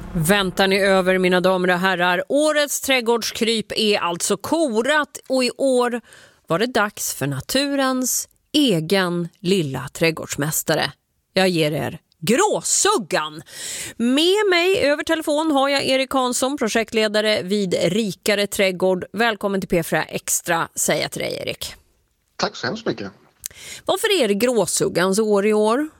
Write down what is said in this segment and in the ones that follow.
Väntar ni över, mina damer och herrar? Årets trädgårdskryp är alltså korat och i år var det dags för naturens egen lilla trädgårdsmästare. Jag ger er gråsuggan. Med mig över telefon har jag Erik Hansson, projektledare vid Rikare trädgård. Välkommen till P4 Extra, säger jag till dig, Erik. Tack så hemskt mycket. Varför är det gråsuggans år i år?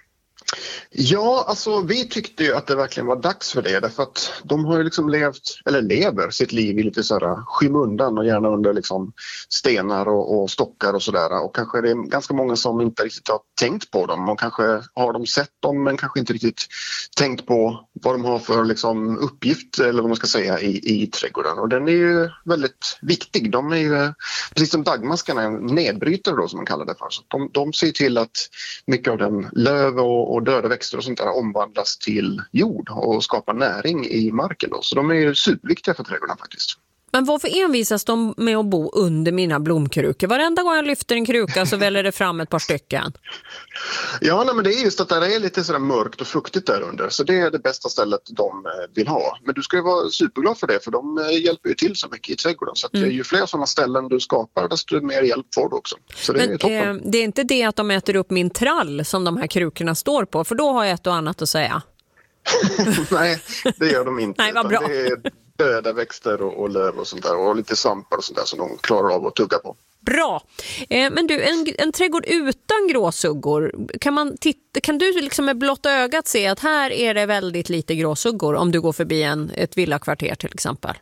Ja, alltså vi tyckte ju att det verkligen var dags för det, därför att de har ju liksom lever sitt liv i lite sådär skymundan och gärna under liksom stenar och stockar och sådär, och kanske det är ganska många som inte riktigt har tänkt på dem och kanske har de sett dem men kanske inte riktigt tänkt på vad de har för liksom uppgift, eller vad man ska säga, i trädgården, och den är ju väldigt viktig. De är ju, precis som dagmaskarna, nedbrytare då som man kallar det för, så de ser till att mycket av den löv och döda växter och sånt där omvandlas till jord och skapar näring i marken då. Så de är ju superviktiga för trädgården faktiskt. Men varför envisas de med att bo under mina blomkrukor? Varenda gång jag lyfter en kruka så väller det fram ett par stycken. Ja, nej, men det är just att det är lite sådär mörkt och fuktigt där under. Så det är det bästa stället de vill ha. Men du ska ju vara superglad för det, för de hjälper ju till så mycket i trädgården. Så att ju fler sådana ställen du skapar, desto mer hjälp får du också. Så det är toppen. Det är inte det att de äter upp min trall som de här krukorna står på, för då har jag ett och annat att säga. Nej, det gör de inte. Nej, vad bra. Det är döda växter och löv och sånt där, och lite svampar och sånt där som de klarar av att tugga på. Bra. Men du, en trädgård utan gråsuggor, kan du liksom med blotta ögat se att här är det väldigt lite gråsuggor om du går förbi ett villakvarter till exempel?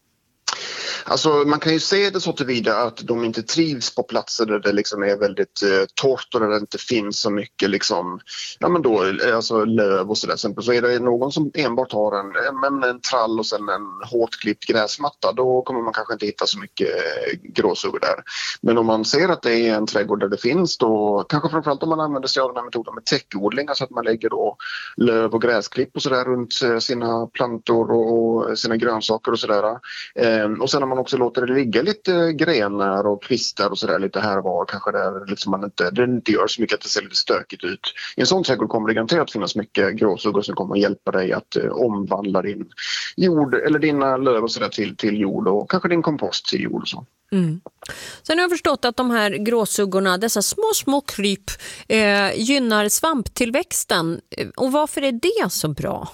Alltså man kan ju se det så tillvida att de inte trivs på platser där det liksom är väldigt torrt och där det inte finns så mycket liksom, ja men då, alltså löv och sådär. Så är det någon som enbart har en trall och sen en hårt klippt gräsmatta, då kommer man kanske inte hitta så mycket gråsuggor där. Men om man ser att det är en trädgård där det finns, då kanske framförallt om man använder sig av den här metoden med täckodling, alltså att man lägger då löv och gräsklipp och sådär runt sina plantor och sina grönsaker och sådär. Och sen man också låter det ligga lite grenar och kvistar och sådär lite här var, kanske där liksom det inte gör så mycket att det ser lite stökigt ut. I en sån trädgård kommer det garanterat finnas mycket gråsuggor som kommer att hjälpa dig att omvandla din jord eller dina löv och sådär till jord, och kanske din kompost till jord och så. Mm. Sen har jag förstått att de här gråsuggorna, dessa små kryp, gynnar svamptillväxten. Och varför är det så bra?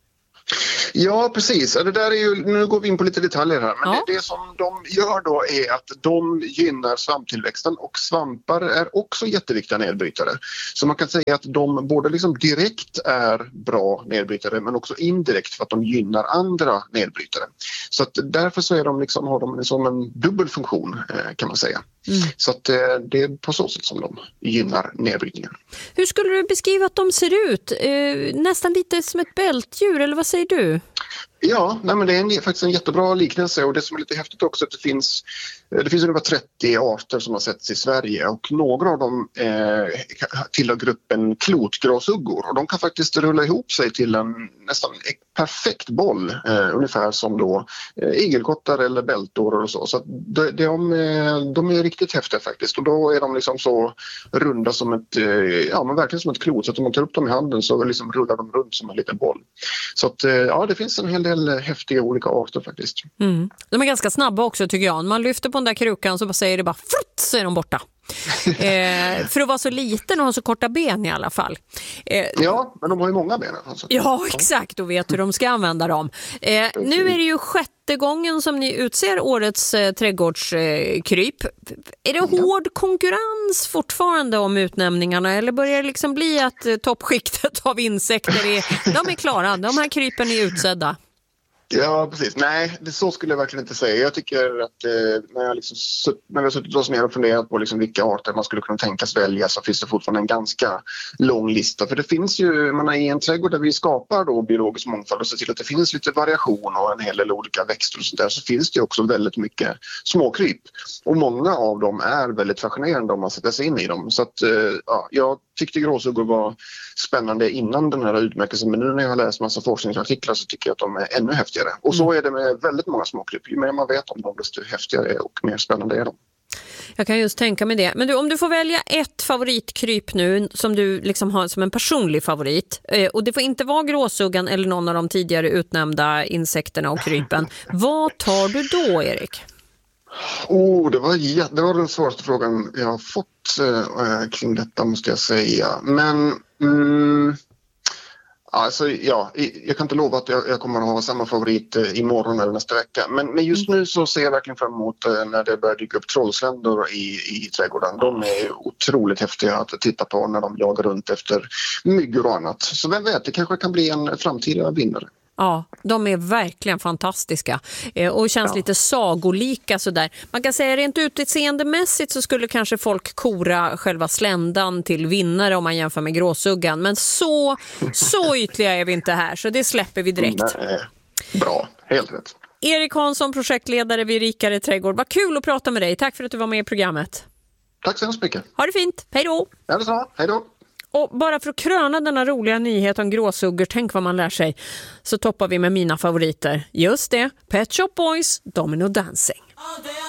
Ja, precis. Det där är ju, nu går vi in på lite detaljer här, men det som de gör då är att de gynnar svamptillväxten, och svampar är också jätteviktiga nedbrytare. Så man kan säga att de både liksom direkt är bra nedbrytare men också indirekt för att de gynnar andra nedbrytare. Så att därför så är de liksom, har de som en dubbel funktion kan man säga. Så att det är på så sätt som de gynnar nedbrytningen. Hur skulle du beskriva att de ser ut? Nästan lite som ett bältdjur, eller vad säger du? Ja, nej, men det är faktiskt en jättebra liknelse, och det som är lite häftigt också är att det finns ungefär 30 arter som har setts i Sverige, och några av dem tillhör gruppen klotgråsuggor, och de kan faktiskt rulla ihop sig till en nästan perfekt boll, ungefär som då igelkottar eller bältor och så. Så att de är riktigt häftiga faktiskt, och då är de liksom så runda som men verkligen som ett klot, så att om man tar upp dem i handen så liksom rullar de runt som en liten boll. Så att det finns en hel del häftiga olika arter faktiskt. De är ganska snabba också tycker jag. När man lyfter på den där krukan så säger det bara frutt, så är de borta. För att vara så liten och ha så korta ben i alla fall. Ja, men de har ju många ben. Alltså. Ja, exakt, och vet hur de ska använda dem. Nu är det ju 6:e gången som ni utser årets trädgårdskryp. Är det hård konkurrens fortfarande om utnämningarna, eller börjar det liksom bli att toppskiktet av insekter de är klara, de här krypen är utsedda? Ja, precis. Nej, så skulle jag verkligen inte säga. Jag tycker att när vi har suttit oss ner och funderat på liksom vilka arter man skulle kunna tänkas välja, så finns det fortfarande en ganska lång lista. För det finns ju, i en trädgård där vi skapar då biologisk mångfald och ser till att det finns lite variation och en hel del olika växter och sånt där, så finns det också väldigt mycket småkryp. Och många av dem är väldigt fascinerande om man sätter sig in i dem. Så att jag tyckte gråsuggor var spännande innan den här utmärkelsen, men nu när jag har läst massa forskningsartiklar så tycker jag att de är ännu häftigare. Och så är det med väldigt många småkryp. Ju mer man vet om dem, desto häftigare och mer spännande är de. Jag kan just tänka mig det. Men du, om du får välja ett favoritkryp nu som du liksom har som en personlig favorit, och det får inte vara gråsuggan eller någon av de tidigare utnämnda insekterna och krypen. Vad tar du då, Erik? Det var den svåraste frågan jag har fått kring detta, måste jag säga. Men alltså, ja, jag kan inte lova att jag kommer att ha samma favorit imorgon eller nästa vecka. Men just nu så ser jag verkligen fram emot när det börjar dyka upp trollsländor i trädgården. De är otroligt häftiga att titta på när de jagar runt efter myggor och annat. Så vem vet, det kanske kan bli en framtida vinnare. Ja, de är verkligen fantastiska och känns lite sagolika sådär. Man kan säga rent utseendemässigt så skulle kanske folk kora själva sländan till vinnare om man jämför med gråsuggan. Men så ytliga är vi inte här, så det släpper vi direkt. Nej, bra, helt rätt. Erik Hansson, projektledare vid Rikare trädgård. Vad kul att prata med dig. Tack för att du var med i programmet. Tack så mycket. Ha det fint. Hej då. Ja, det så. Hej då. Och bara för att kröna denna roliga nyhet om gråsuggor, tänk vad man lär sig, så toppar vi med mina favoriter. Just det, Pet Shop Boys, Domino Dancing.